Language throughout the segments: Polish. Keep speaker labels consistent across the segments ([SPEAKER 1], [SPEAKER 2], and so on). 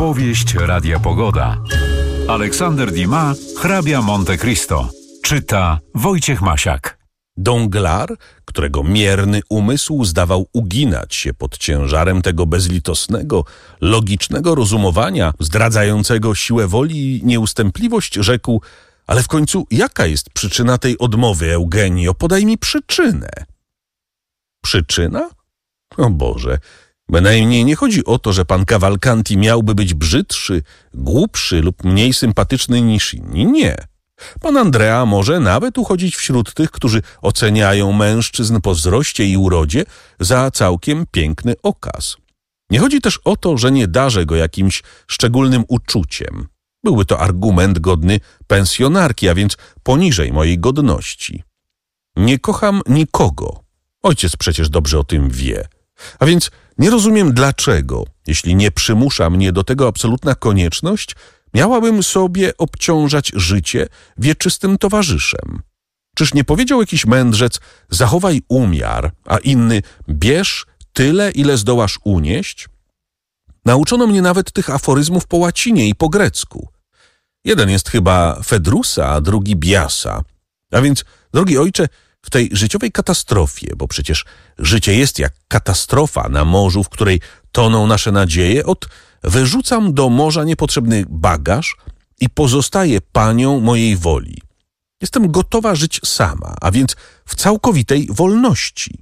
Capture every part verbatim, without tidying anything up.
[SPEAKER 1] Powieść Radia Pogoda. Aleksander Dumas, hrabia Monte Cristo. Czyta Wojciech Masiak.
[SPEAKER 2] Danglars, którego mierny umysł zdawał uginać się pod ciężarem tego bezlitosnego, logicznego rozumowania, zdradzającego siłę woli i nieustępliwość, rzekł: ale w końcu jaka jest przyczyna tej odmowy, Eugenio? Podaj mi przyczynę. Przyczyna? O Boże, bynajmniej nie chodzi o to, że pan Cavalcanti miałby być brzydszy, głupszy lub mniej sympatyczny niż inni. Nie. Pan Andrea może nawet uchodzić wśród tych, którzy oceniają mężczyzn po wzroście i urodzie za całkiem piękny okaz. Nie chodzi też o to, że nie darzę go jakimś szczególnym uczuciem. Byłby to argument godny pensjonarki, a więc poniżej mojej godności. Nie kocham nikogo. Ojciec przecież dobrze o tym wie. A więc nie rozumiem dlaczego, jeśli nie przymusza mnie do tego absolutna konieczność, miałabym sobie obciążać życie wieczystym towarzyszem. Czyż nie powiedział jakiś mędrzec: zachowaj umiar, a inny: bierz tyle, ile zdołasz unieść? Nauczono mnie nawet tych aforyzmów po łacinie i po grecku. Jeden jest chyba Fedrusa, a drugi Biasa. A więc, drogi ojcze, w tej życiowej katastrofie, bo przecież życie jest jak katastrofa na morzu, w której toną nasze nadzieje, ot wyrzucam do morza niepotrzebny bagaż i pozostaję panią mojej woli. Jestem gotowa żyć sama, a więc w całkowitej wolności.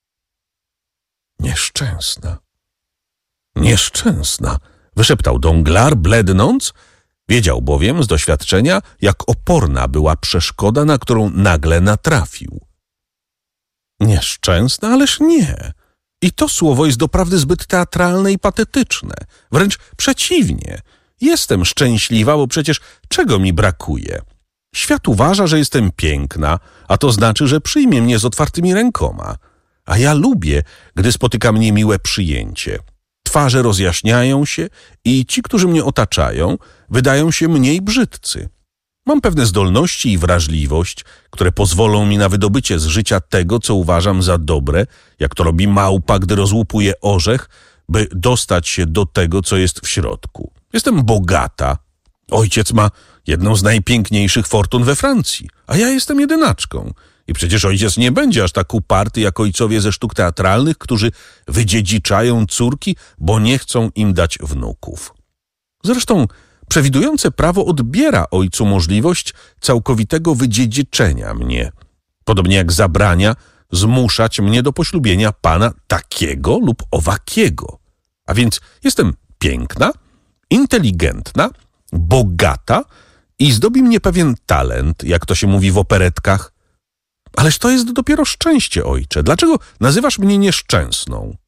[SPEAKER 2] Nieszczęsna, nieszczęsna, wyszeptał Danglars, blednąc. Wiedział bowiem z doświadczenia, jak oporna była przeszkoda, na którą nagle natrafił. Nieszczęsna? Ależ nie. I to słowo jest doprawdy zbyt teatralne i patetyczne. Wręcz przeciwnie. Jestem szczęśliwa, bo przecież czego mi brakuje? Świat uważa, że jestem piękna, a to znaczy, że przyjmie mnie z otwartymi rękoma. A ja lubię, gdy spotyka mnie miłe przyjęcie. Twarze rozjaśniają się i ci, którzy mnie otaczają, wydają się mniej brzydcy. Mam pewne zdolności i wrażliwość, które pozwolą mi na wydobycie z życia tego, co uważam za dobre, jak to robi małpa, gdy rozłupuje orzech, by dostać się do tego, co jest w środku. Jestem bogata. Ojciec ma jedną z najpiękniejszych fortun we Francji, a ja jestem jedynaczką. I przecież ojciec nie będzie aż tak uparty jak ojcowie ze sztuk teatralnych, którzy wydziedziczają córki, bo nie chcą im dać wnuków. Zresztą przewidujące prawo odbiera ojcu możliwość całkowitego wydziedziczenia mnie, podobnie jak zabrania zmuszać mnie do poślubienia pana takiego lub owakiego. A więc jestem piękna, inteligentna, bogata i zdobi mnie pewien talent, jak to się mówi w operetkach. Ależ to jest dopiero szczęście, ojcze. Dlaczego nazywasz mnie nieszczęsną?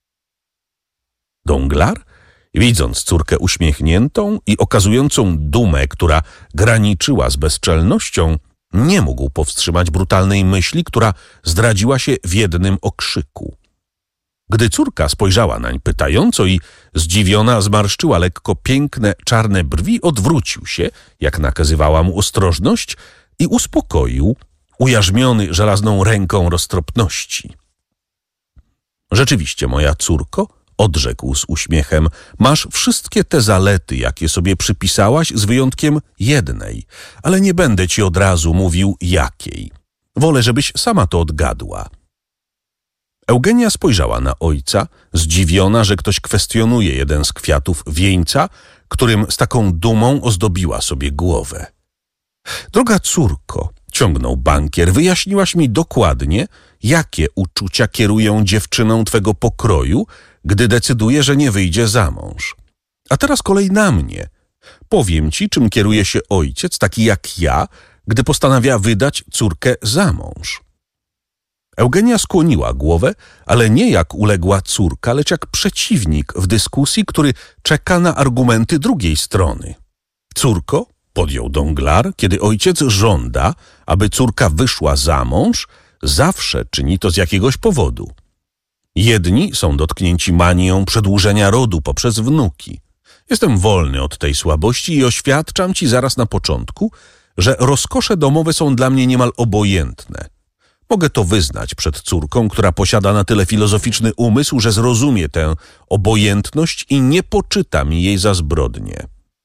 [SPEAKER 2] Danglars, widząc córkę uśmiechniętą i okazującą dumę, która graniczyła z bezczelnością, nie mógł powstrzymać brutalnej myśli, która zdradziła się w jednym okrzyku. Gdy córka spojrzała nań pytająco i zdziwiona zmarszczyła lekko piękne, czarne brwi, odwrócił się, jak nakazywała mu ostrożność, i uspokoił, ujarzmiony żelazną ręką roztropności. Rzeczywiście, moja córko, odrzekł z uśmiechem, masz wszystkie te zalety, jakie sobie przypisałaś, z wyjątkiem jednej, ale nie będę ci od razu mówił jakiej. Wolę, żebyś sama to odgadła. Eugenia spojrzała na ojca, zdziwiona, że ktoś kwestionuje jeden z kwiatów wieńca, którym z taką dumą ozdobiła sobie głowę. Droga córko, ciągnął bankier, wyjaśniłaś mi dokładnie, jakie uczucia kierują dziewczyną twego pokroju, gdy decyduje, że nie wyjdzie za mąż. A teraz kolej na mnie. Powiem ci, czym kieruje się ojciec, taki jak ja, gdy postanawia wydać córkę za mąż. Eugenia skłoniła głowę, ale nie jak uległa córka, lecz jak przeciwnik w dyskusji, który czeka na argumenty drugiej strony. Córko, podjął Danglars, kiedy ojciec żąda, aby córka wyszła za mąż, zawsze czyni to z jakiegoś powodu. Jedni są dotknięci manią przedłużenia rodu poprzez wnuki. Jestem wolny od tej słabości i oświadczam ci zaraz na początku, że rozkosze domowe są dla mnie niemal obojętne. Mogę to wyznać przed córką, która posiada na tyle filozoficzny umysł, że zrozumie tę obojętność i nie poczyta mi jej za zbrodnię.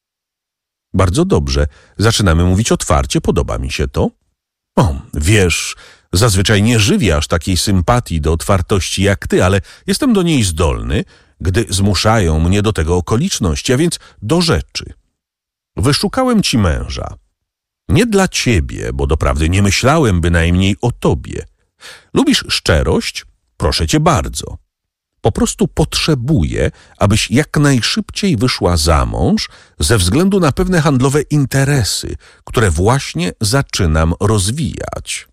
[SPEAKER 2] Bardzo dobrze, zaczynamy mówić otwarcie, podoba mi się to. O, wiesz, zazwyczaj nie żywię aż takiej sympatii do otwartości jak ty, ale jestem do niej zdolny, gdy zmuszają mnie do tego okoliczności, a więc do rzeczy. Wyszukałem ci męża. Nie dla ciebie, bo doprawdy nie myślałem bynajmniej o tobie. Lubisz szczerość? Proszę cię bardzo. Po prostu potrzebuję, abyś jak najszybciej wyszła za mąż ze względu na pewne handlowe interesy, które właśnie zaczynam rozwijać.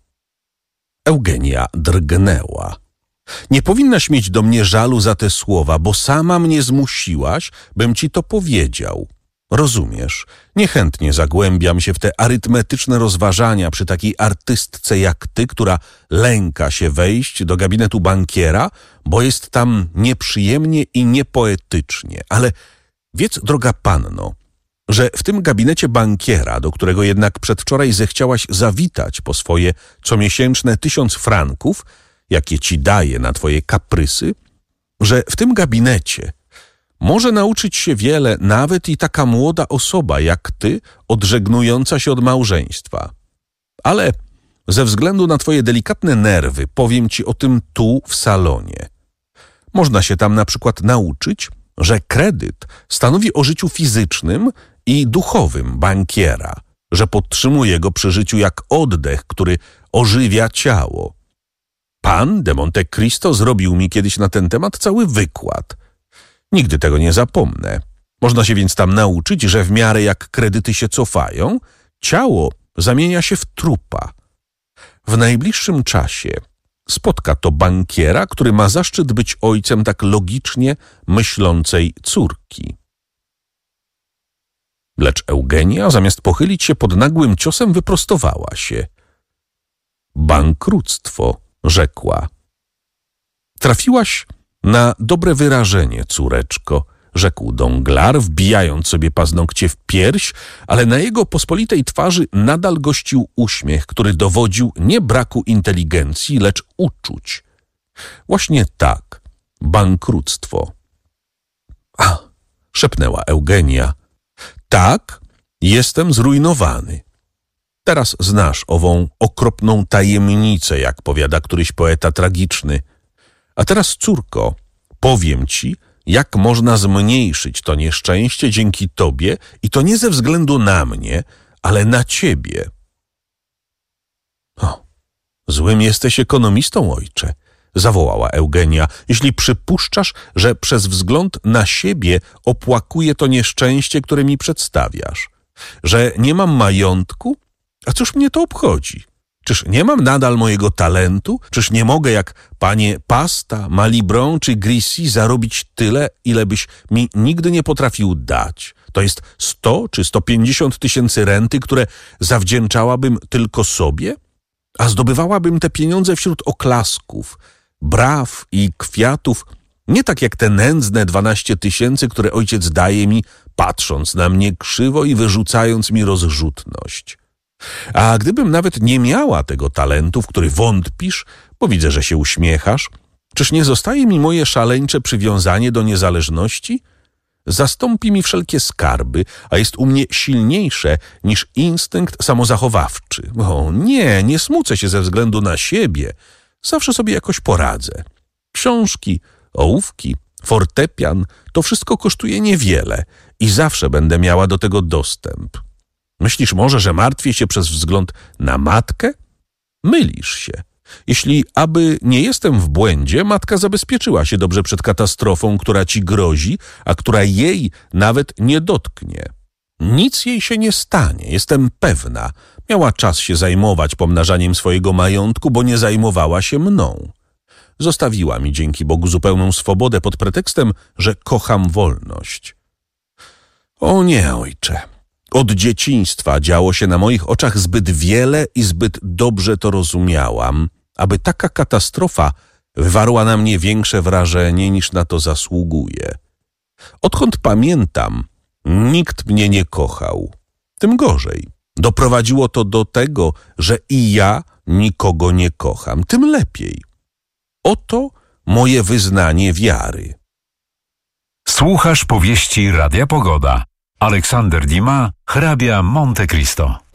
[SPEAKER 2] Eugenia drgnęła. Nie powinnaś mieć do mnie żalu za te słowa, bo sama mnie zmusiłaś, bym ci to powiedział. Rozumiesz, niechętnie zagłębiam się w te arytmetyczne rozważania przy takiej artystce jak ty, która lęka się wejść do gabinetu bankiera, bo jest tam nieprzyjemnie i niepoetycznie. Ale wiedz, droga panno, że w tym gabinecie bankiera, do którego jednak przedwczoraj zechciałaś zawitać po swoje comiesięczne tysiąc franków, jakie ci daje na twoje kaprysy, że w tym gabinecie może nauczyć się wiele nawet i taka młoda osoba jak ty, odżegnująca się od małżeństwa. Ale ze względu na twoje delikatne nerwy powiem ci o tym tu w salonie. Można się tam na przykład nauczyć, że kredyt stanowi o życiu fizycznym i duchowym bankiera, że podtrzymuje go przy życiu jak oddech, który ożywia ciało. Pan de Monte Cristo zrobił mi kiedyś na ten temat cały wykład. Nigdy tego nie zapomnę. Można się więc tam nauczyć, że w miarę jak kredyty się cofają, ciało zamienia się w trupa. W najbliższym czasie spotka to bankiera, który ma zaszczyt być ojcem tak logicznie myślącej córki. Lecz Eugenia, zamiast pochylić się pod nagłym ciosem, wyprostowała się. Bankructwo, rzekła. Trafiłaś na dobre wyrażenie, córeczko, rzekł Danglars, wbijając sobie paznokcie w pierś, ale na jego pospolitej twarzy nadal gościł uśmiech, który dowodził nie braku inteligencji, lecz uczuć. Właśnie tak, bankructwo. A, szepnęła Eugenia. Tak, jestem zrujnowany. Teraz znasz ową okropną tajemnicę, jak powiada któryś poeta tragiczny. A teraz, córko, powiem ci, jak można zmniejszyć to nieszczęście dzięki tobie i to nie ze względu na mnie, ale na ciebie. O, złym jesteś ekonomistą, ojcze, zawołała Eugenia, jeśli przypuszczasz, że przez wzgląd na siebie opłakuję to nieszczęście, które mi przedstawiasz. Że nie mam majątku? A cóż mnie to obchodzi? Czyż nie mam nadal mojego talentu? Czyż nie mogę jak panie Pasta, Malibran czy Grisi zarobić tyle, ile byś mi nigdy nie potrafił dać? To jest sto czy sto pięćdziesiąt tysięcy renty, które zawdzięczałabym tylko sobie? A zdobywałabym te pieniądze wśród oklasków, braw i kwiatów, nie tak jak te nędzne dwanaście tysięcy, które ojciec daje mi, patrząc na mnie krzywo i wyrzucając mi rozrzutność. A gdybym nawet nie miała tego talentu, w który wątpisz, bo widzę, że się uśmiechasz, czyż nie zostaje mi moje szaleńcze przywiązanie do niezależności? Zastąpi mi wszelkie skarby, a jest u mnie silniejsze niż instynkt samozachowawczy. O nie, nie smucę się ze względu na siebie. Zawsze sobie jakoś poradzę. Książki, ołówki, fortepian, to wszystko kosztuje niewiele i zawsze będę miała do tego dostęp. Myślisz może, że martwię się przez wzgląd na matkę? Mylisz się. Jeśli aby nie jestem w błędzie, matka zabezpieczyła się dobrze przed katastrofą, która ci grozi, a która jej nawet nie dotknie. Nic jej się nie stanie, jestem pewna. Miała czas się zajmować pomnażaniem swojego majątku, bo nie zajmowała się mną. Zostawiła mi dzięki Bogu zupełną swobodę pod pretekstem, że kocham wolność. O nie, ojcze. Od dzieciństwa działo się na moich oczach zbyt wiele i zbyt dobrze to rozumiałam, aby taka katastrofa wywarła na mnie większe wrażenie, niż na to zasługuje. Odkąd pamiętam, nikt mnie nie kochał. Tym gorzej. Doprowadziło to do tego, że i ja nikogo nie kocham, tym lepiej. Oto moje wyznanie wiary.
[SPEAKER 1] Słuchasz powieści Radia Pogoda. Aleksander Dumas, hrabia Monte Cristo.